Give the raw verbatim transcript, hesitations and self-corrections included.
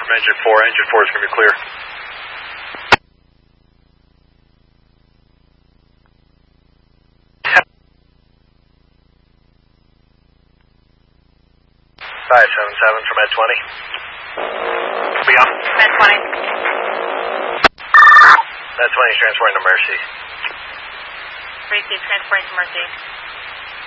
from engine four. Engine four is going to be clear. five seven seven from Med twenty. Be on. Med twenty. Med twenty is transporting to Mercy. Receive transporting to Mercy.